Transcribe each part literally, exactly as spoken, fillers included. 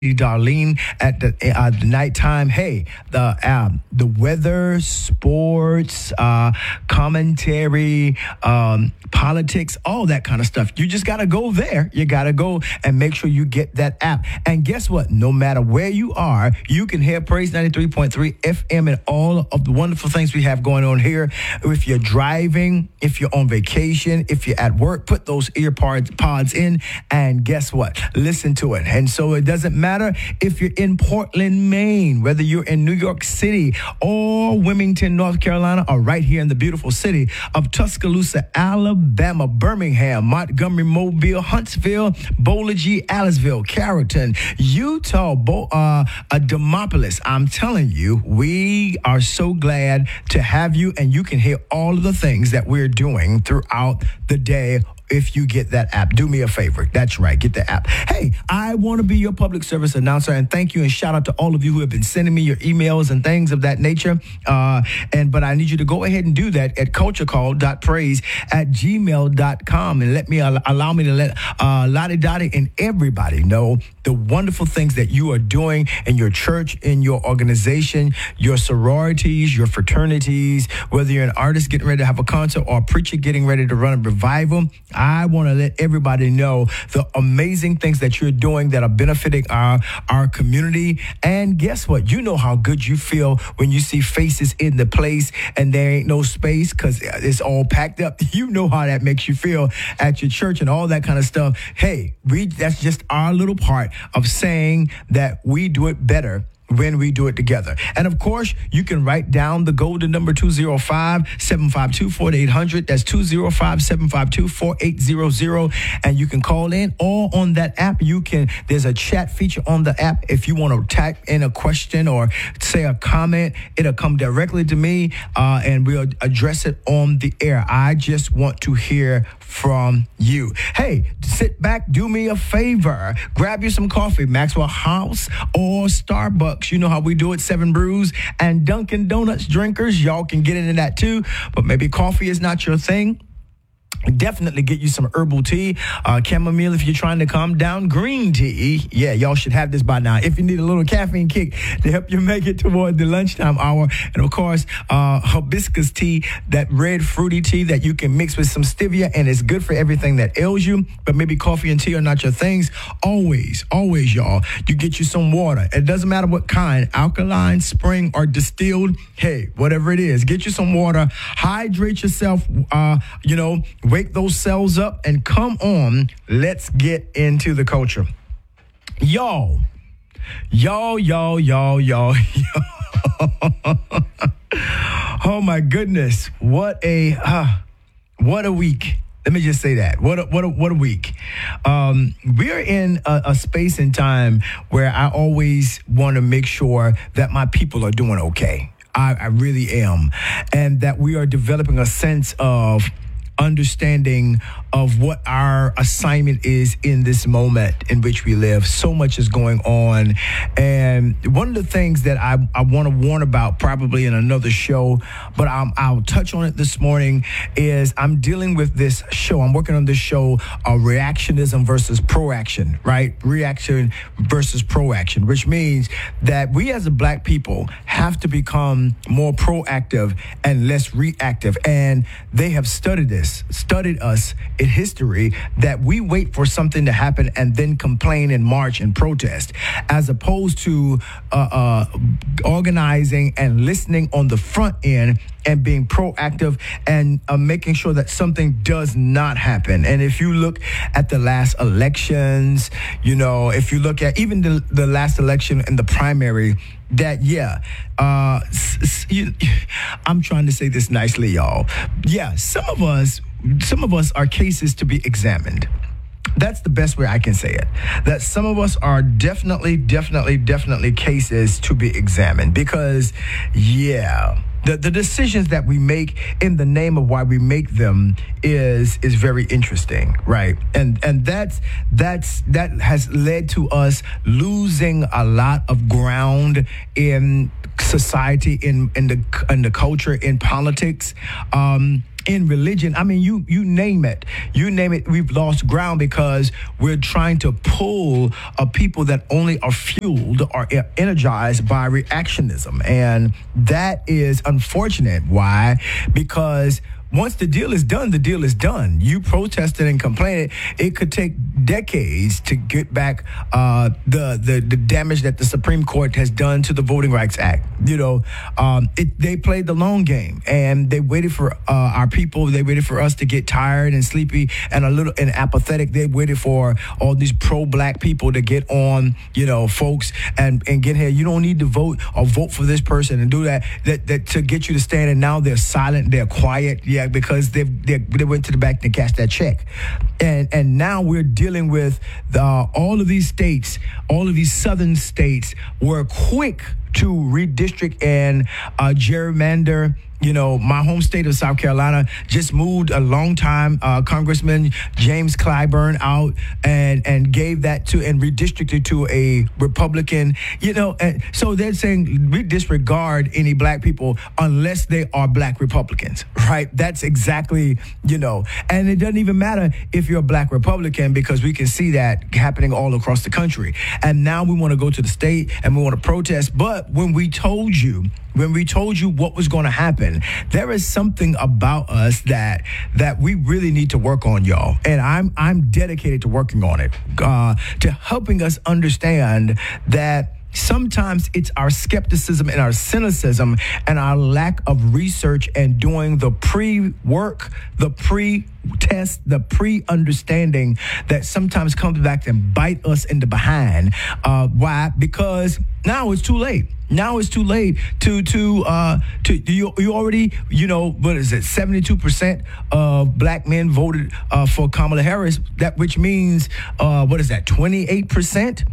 Darlene at the, uh, the nighttime. Hey, the um, the weather, sports, uh, commentary, um, politics, all that kind of stuff. You just got to go there. You got to go and make sure you get that app. And guess what? No matter where you are, you can hear Praise ninety-three point three F M and all of the wonderful things we have going on here. If you're driving, if you're on vacation, if you're at work, put those ear pods, pods in and guess what? Listen to it. And so it doesn't matter if you're in Portland, Maine, whether you're in New York City or Wilmington, North Carolina, or right here in the beautiful city of Tuscaloosa, Alabama, Birmingham, Montgomery, Mobile, Huntsville, Bowler G, Aliceville, Carrollton, Utah, Bo- uh, uh, Demopolis. I'm telling you, we are so glad to have you, and you can hear all of the things that we're doing throughout the day. If you get that app, do me a favor. That's right, get the app. Hey, I want to be your public service announcer, and thank you and shout out to all of you who have been sending me your emails and things of that nature. Uh, and but I need you to go ahead and do that at culturecall.praise at gmail dot com and let me uh, allow me to let uh, Lottie Dottie and everybody know the wonderful things that you are doing in your church, in your organization, your sororities, your fraternities, whether you're an artist getting ready to have a concert or a preacher getting ready to run a revival. I want to let everybody know the amazing things that you're doing that are benefiting our, our community. And guess what? You know how good you feel when you see faces in the place and there ain't no space because it's all packed up. You know how that makes you feel at your church and all that kind of stuff. Hey, we that's just our little part of saying that we do it better when we do it together. And of course, you can write down the golden number two oh five, seven five two, four eight zero zero. That's two oh five, seven five two, four eight zero zero. And you can call in, or on that app, you can, there's a chat feature on the app. If you want to type in a question or say a comment, it'll come directly to me uh, and we'll address it on the air. I just want to hear from you. Hey, sit back, do me a favor. Grab you some coffee, Maxwell House or Starbucks. You know how we do it, Seven Brews and Dunkin' Donuts drinkers. Y'all can get into that too, but maybe coffee is not your thing. Definitely get you some herbal tea, uh, chamomile if you're trying to calm down, green tea. Yeah, y'all should have this by now. If you need a little caffeine kick to help you make it toward the lunchtime hour. And of course, uh, hibiscus tea, that red fruity tea that you can mix with some stevia, and it's good for everything that ails you. But maybe coffee and tea are not your things. Always, always, y'all, you get you some water. It doesn't matter what kind, alkaline, spring, or distilled. Hey, whatever it is, get you some water. Hydrate yourself, uh, you know, wake those cells up and come on, let's get into the culture. Y'all, y'all, y'all, y'all, y'all, y'all. Oh my goodness, what a, uh, what a week. Let me just say that. What a, what a, what a week. Um, we're in a, a space and time where I always want to make sure that my people are doing okay. I, I really am. And that we are developing a sense of understanding of what our assignment is in this moment in which we live. So much is going on. And one of the things that I, I want to warn about probably in another show, but I'm, I'll touch on it this morning, is I'm dealing with this show. I'm working on this show, uh, reactionism versus proaction, right? Reaction versus proaction, which means that we as a black people have to become more proactive and less reactive. And they have studied this, studied us in history, that we wait for something to happen and then complain and march and protest, as opposed to uh, uh, organizing and listening on the front end and being proactive and uh, making sure that something does not happen. And if you look at the last elections, you know, if you look at even the, the last election in the primary, that, yeah, uh, s- s- you, I'm trying to say this nicely, y'all. Yeah, some of us, some of us are cases to be examined. That's the best way I can say it. That some of us are definitely, definitely, definitely cases to be examined because, yeah, the, the decisions that we make in the name of why we make them is is very interesting, right? And and that's that's that has led to us losing a lot of ground in society, in in the in the culture, in politics. Um, in religion, I mean, you you name it, you name it. We've lost ground because we're trying to pull a people that only are fueled or e- energized by reactionism, and that is unfortunate. Why? Because once the deal is done, the deal is done. You protested and complained. It could take decades to get back uh, the, the the damage that the Supreme Court has done to the Voting Rights Act. You know, um, it, they played the long game, and they waited for uh, our people. They waited for us to get tired and sleepy and a little and apathetic. They waited for all these pro-black people to get on, you know, folks, and, and get here. You don't need to vote or vote for this person and do that, that, that to get you to stand. And now they're silent. They're quiet. Yeah. Because they they went to the bank to cash that check, and and now we're dealing with the, all of these states, all of these southern states were quick to redistrict and uh, gerrymander. You know, my home state of South Carolina just moved a long time uh, Congressman James Clyburn out and and gave that to and redistricted to a Republican. You know, and so they're saying we disregard any black people unless they are black Republicans, right? That's exactly, you know, and it doesn't even matter if you're a black Republican because we can see that happening all across the country. And now we want to go to the state and we want to protest. But when we told you, when we told you what was going to happen, there is something about us that that we really need to work on, y'all. And I'm I'm dedicated to working on it, uh, to helping us understand that sometimes it's our skepticism and our cynicism and our lack of research and doing the pre-work, the pre-test, the pre-understanding that sometimes comes back and bite us in the behind. Uh, why? Because now it's too late. Now it's too late to to uh, to you. You already, you know, what is it? seventy-two percent of black men voted uh, for Kamala Harris. That which means uh, what is that? twenty-eight percent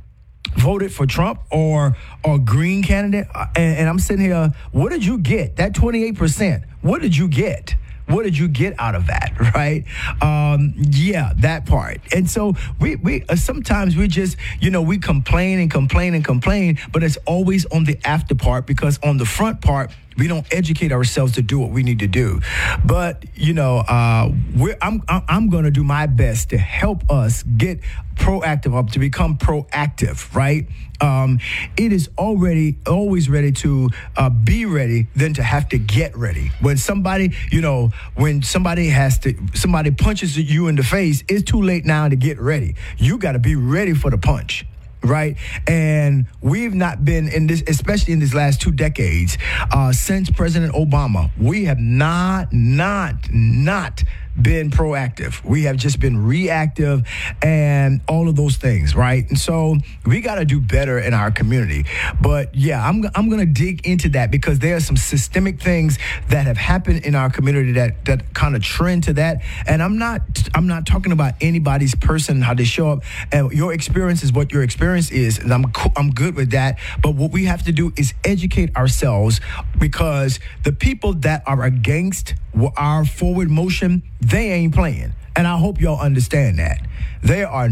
voted for Trump or or Green candidate. And, and I'm sitting here. What did you get? That twenty-eight percent. What did you get? What did you get out of that, right? Um, yeah, that part. And so we we uh, sometimes we just, you know, we complain and complain and complain, but it's always on the after part because on the front part, we don't educate ourselves to do what we need to do. But, you know, uh, we're, I'm I'm going to do my best to help us get proactive up, to become proactive, right? Um, it is already always ready to uh, be ready than to have to get ready. When somebody, you know, when somebody has to, somebody punches you in the face, it's too late now to get ready. You got to be ready for the punch. Right. And we've not been in this, especially in these last two decades, uh, since President Obama, we have not, not, not been proactive. We have just been reactive and all of those things, right? And so we got to do better in our community. But yeah, I'm I'm going to dig into that because there are some systemic things that have happened in our community that that kind of trend to that. And I'm not I'm not talking about anybody's person, how they show up. And your experience is what your experience is, and I'm co- I'm good with that. But what we have to do is educate ourselves because the people that are against our forward motion, they ain't playing. And I hope y'all understand that. They are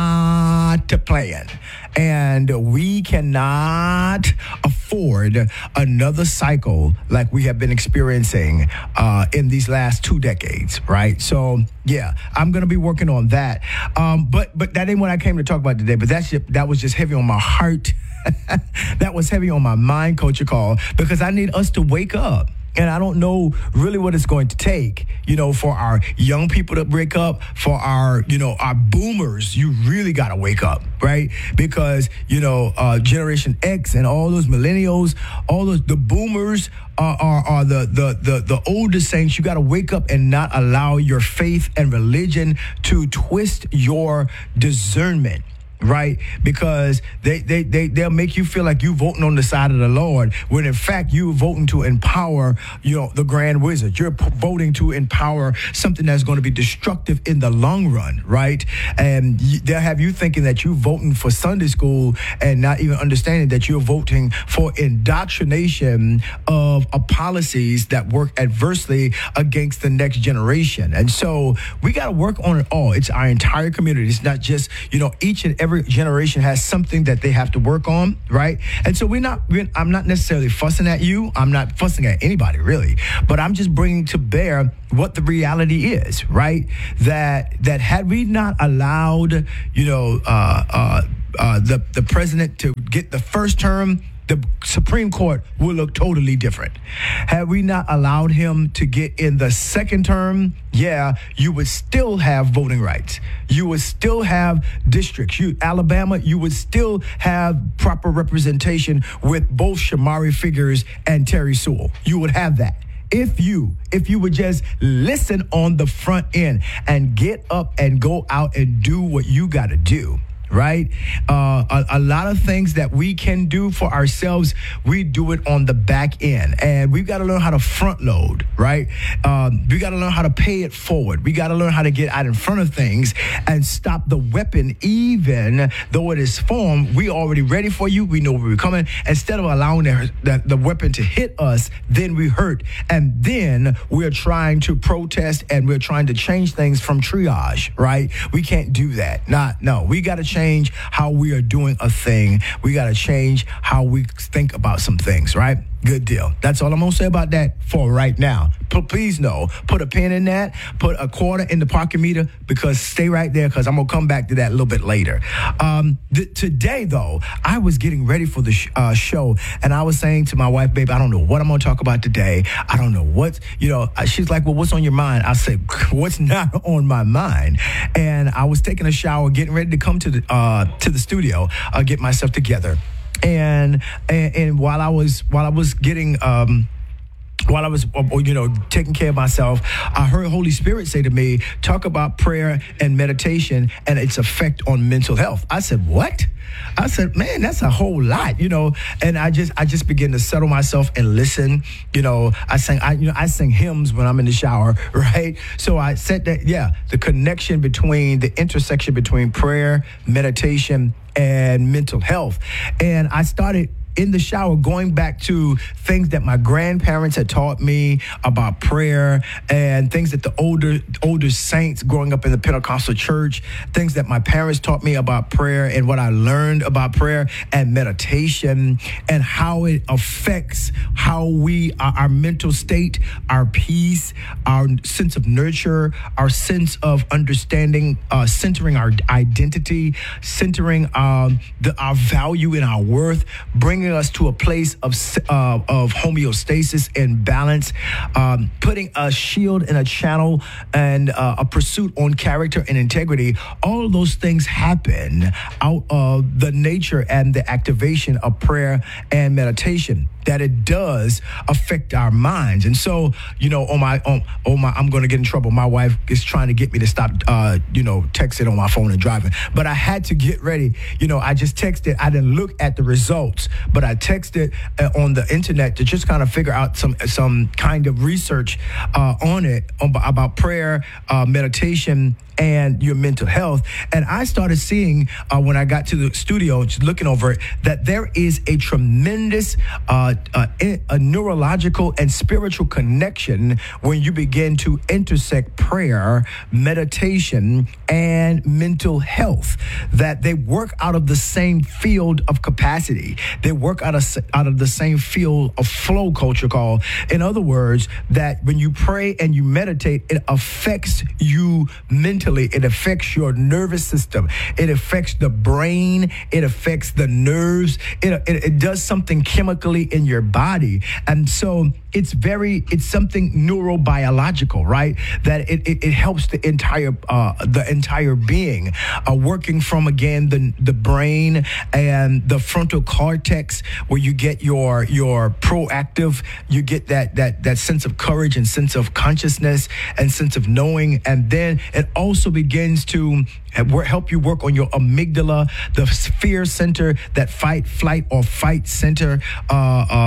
not playing. And we cannot afford another cycle like we have been experiencing uh, in these last two decades, right? So, yeah, I'm going to be working on that. Um, but but that ain't what I came to talk about today. But that's just, that was just heavy on my heart. That was heavy on my mind, Culture Call, because I need us to wake up. And I don't know really what it's going to take, you know, for our young people to wake up, for our, you know, our boomers. You really got to wake up, right? Because, you know, uh, Generation X and all those millennials, all those, the boomers are, are, are the, the, the, the older saints. You got to wake up and not allow your faith and religion to twist your discernment. Right? Because they, they, they, they'll make you feel like you voting on the side of the Lord, when in fact you're voting to empower, you know, the grand wizard. You're p- voting to empower something that's going to be destructive in the long run, right? And y- they'll have you thinking that you're voting for Sunday school and not even understanding that you're voting for indoctrination of uh, policies that work adversely against the next generation. And so we got to work on it all. It's our entire community. It's not just, you know, each and every every generation has something that they have to work on, right? And so we're not, we're, I'm not necessarily fussing at you. I'm not fussing at anybody, really. But I'm just bringing to bear what the reality is, right? That that had we not allowed, you know, uh, uh, uh, the the president to get the first term, the Supreme Court will look totally different. Had we not allowed him to get in the second term, yeah, you would still have voting rights. You would still have districts. You, Alabama, you would still have proper representation with both Shamari Figures and Terry Sewell. You would have that. If you, if you would just listen on the front end and get up and go out and do what you got to do. Right? Uh, a, a lot of things that we can do for ourselves, we do it on the back end. And we've got to learn how to front load, right? Um, we got to learn how to pay it forward. We got to learn how to get out in front of things and stop the weapon, even though it is formed. We already ready for you. We know where we're coming. Instead of allowing the, the, the weapon to hit us, then we hurt. And then we're trying to protest and we're trying to change things from triage, right? We can't do that. Not, no, we got to change change how we are doing a thing. We got to change how we think about some things, right? Good deal. That's all I'm going to say about that for right now. But please know, put a pin in that, put a quarter in the parking meter, because stay right there, because I'm going to come back to that a little bit later. Um, th- today, though, I was getting ready for the sh- uh, show, and I was saying to my wife, babe, I don't know what I'm going to talk about today. I don't know what, you know, she's like, well, what's on your mind? I said, what's not on my mind? And I was taking a shower, getting ready to come to the, uh, to the studio, uh, get myself together. And, and and while I was while I was getting um, while I was you know taking care of myself, I heard Holy Spirit say to me, "Talk about prayer and meditation and its effect on mental health." I said, "What?" I said, "Man, that's a whole lot, you know." And I just I just began to settle myself and listen. You know, I sang I you know I sing hymns when I'm in the shower, right? So I said that yeah, the connection between the intersection between prayer, meditation, and mental health. And I started in the shower going back to things that my grandparents had taught me about prayer, and things that the older older saints growing up in the Pentecostal church, things that my parents taught me about prayer and what I learned about prayer and meditation, and how it affects how we, our, our mental state, our peace, our sense of nurture, our sense of understanding, uh, centering our identity, centering um, the, our value and our worth, bringing us to a place of uh, of homeostasis and balance, um, putting a shield and a channel and uh, a pursuit on character and integrity. All of those things happen out of the nature and the activation of prayer and meditation, that it does affect our minds. And so, you know, on my, on, on my, I'm going to get in trouble. My wife is trying to get me to stop, uh, you know, texting on my phone and driving. But I had to get ready. You know, I just texted. I didn't look at the results, but I texted uh, on the internet to just kind of figure out some some kind of research uh, on it, on, about prayer, uh, meditation, and your mental health. And I started seeing uh, when I got to the studio, just looking over it, that there is a tremendous uh, uh, a neurological and spiritual connection when you begin to intersect prayer, meditation, and mental health, that they work out of the same field of capacity. They work out of, out of the same field of flow, culture called. In other words, that when you pray and you meditate, it affects you mentally. It affects your nervous system. It affects the brain. It affects the nerves. It, it, it does something chemically in your body. And so it's very, it's something neurobiological, right? That it, it, it helps the entire, uh, the entire being, uh, working from, again, the, the brain and the frontal cortex, where you get your, your proactive, you get that, that, that sense of courage and sense of consciousness and sense of knowing. And then it also begins to help you work on your amygdala, the fear center, that fight, flight, or fight center, uh, um,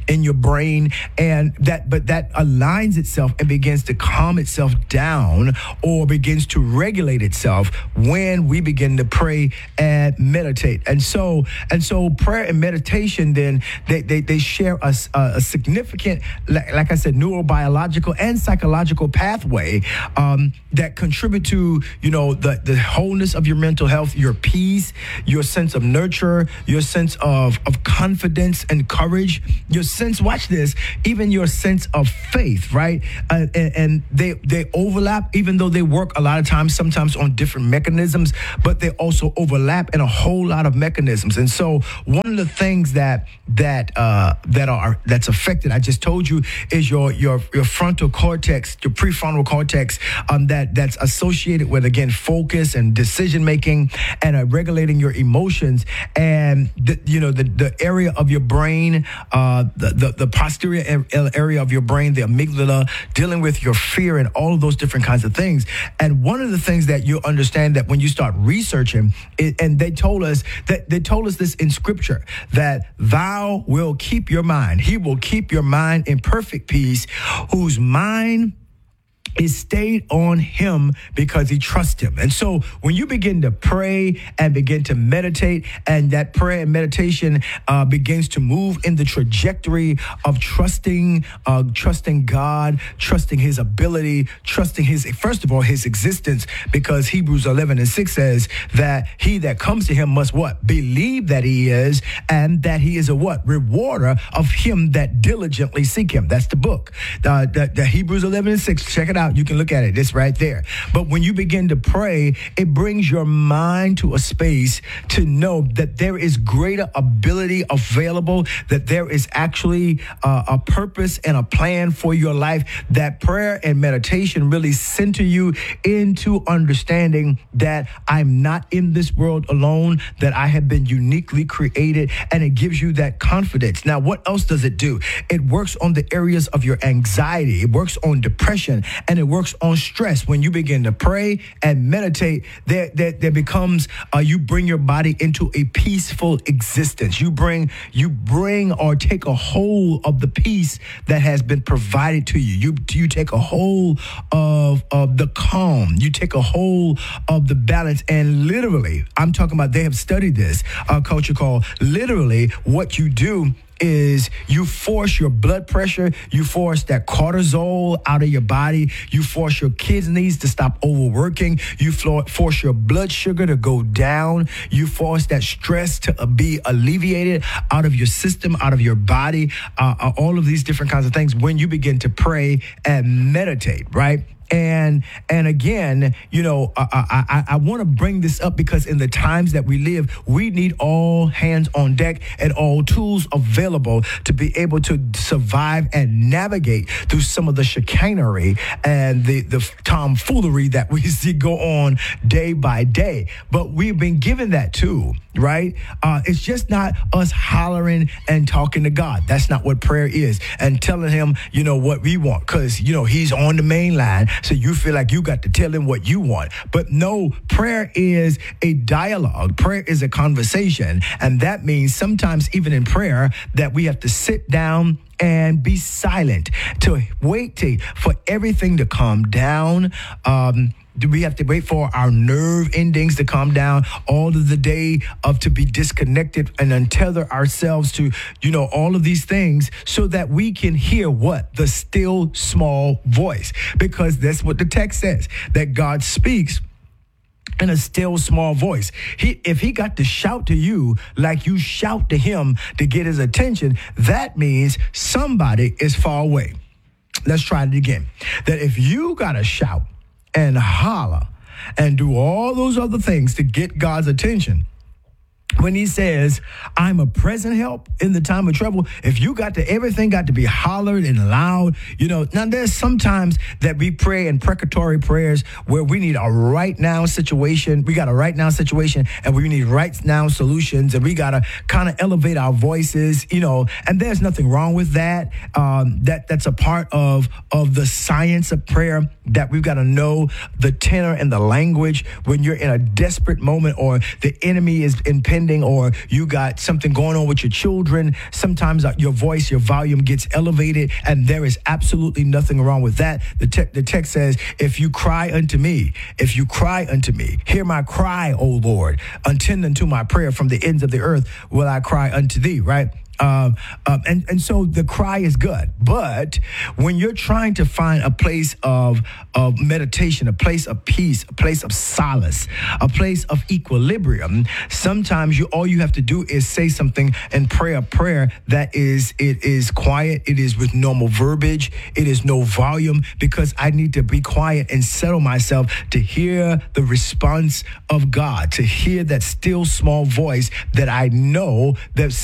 in your brain, and that but that aligns itself and begins to calm itself down or begins to regulate itself when we begin to pray and meditate. And so and so prayer and meditation then they they, they share a, a significant, like, like I said, neurobiological and psychological pathway um, that contribute to, you know, the the wholeness of your mental health, your peace, your sense of nurture, your sense of of confidence and courage, your sense, watch this, even your sense of faith, right? Uh, and, and they they overlap, even though they work a lot of times, sometimes on different mechanisms, but they also overlap in a whole lot of mechanisms. And so one of the things that that uh, that are that's affected, I just told you, is your your your frontal cortex, your prefrontal cortex, um, that that's associated with, again, focus and decision making and uh, regulating your emotions, and the, you know the the area of your brain, uh, the, the the posterior area of your brain, the amygdala, dealing with your fear and all of those different kinds of things. And one of the things that you understand that when you start researching, it, and they told us that they told us this in Scripture, that thou will keep your mind. He will keep your mind in perfect peace, whose mind is stayed on him because he trusts him. And so when you begin to pray and begin to meditate, and that prayer and meditation uh, begins to move in the trajectory of trusting, uh, trusting God, trusting his ability, trusting his, first of all, his existence, because Hebrews eleven and six says that he that comes to him must what? Believe that he is, and that he is a what? Rewarder of him that diligently seek him. That's the book. Uh, the, the Hebrews eleven and six, check it out. You can look at it. It's right there. But when you begin to pray, it brings your mind to a space to know that there is greater ability available, that there is actually uh, a purpose and a plan for your life, that prayer and meditation really center you into understanding that I'm not in this world alone, that I have been uniquely created, and it gives you that confidence. Now, what else does it do? It works on the areas of your anxiety. It works on depression, and it works on stress. When you begin to pray and meditate, there, there, there becomes, uh, you bring your body into a peaceful existence. You bring, you bring or take a hold of the peace that has been provided to you. You, you take a hold of, of the calm. You take a hold of the balance. And literally, I'm talking about, they have studied this, a culture called, literally what you do is you force your blood pressure, you force that cortisol out of your body, you force your kidneys to stop overworking, you force your blood sugar to go down, you force that stress to be alleviated out of your system, out of your body, uh, all of these different kinds of things when you begin to pray and meditate, right? And and again, you know, I, I, I want to bring this up because in the times that we live, we need all hands on deck and all tools available to be able to survive and navigate through some of the chicanery and the, the tomfoolery that we see go on day by day. But we've been given that too, right? Uh, it's just not us hollering and talking to God. That's not what prayer is. And telling him, you know, what we want, because, you know, he's on the main line. So you feel like you got to tell him what you want. But no, prayer is a dialogue. Prayer is a conversation. And that means sometimes even in prayer that we have to sit down and be silent, to wait to, for everything to calm down. Um, Do we have to wait for our nerve endings to calm down, all of the day of to be disconnected and untether ourselves to, you know, all of these things so that we can hear what? The still small voice. Because that's what the text says, that God speaks in a still small voice. He, if he got to shout to you like you shout to him to get his attention, that means somebody is far away. Let's try it again. That if you got to shout and holler and do all those other things to get God's attention, when he says, I'm a present help in the time of trouble, if you got to, everything got to be hollered and loud, you know, now there's sometimes that we pray in precatory prayers where we need a right now situation. We got a right now situation and we need right now solutions, and we got to kind of elevate our voices, you know, and there's nothing wrong with that. Um, that that's a part of, of the science of prayer, that we've got to know the tenor and the language when you're in a desperate moment or the enemy is in pain. pending, or you got something going on with your children, sometimes uh, your voice, your volume gets elevated, and there is absolutely nothing wrong with that. The, te- the text says, if you cry unto me, if you cry unto me, hear my cry, O Lord, attend unto my prayer from the ends of the earth will I cry unto thee, right? Um, um, and, and so the cry is good. But when you're trying to find a place of, of meditation, a place of peace, a place of solace, a place of equilibrium, sometimes you all you have to do is say something and pray a prayer that is it is quiet, it is with normal verbiage, it is no volume, because I need to be quiet and settle myself to hear the response of God, to hear that still small voice that I know that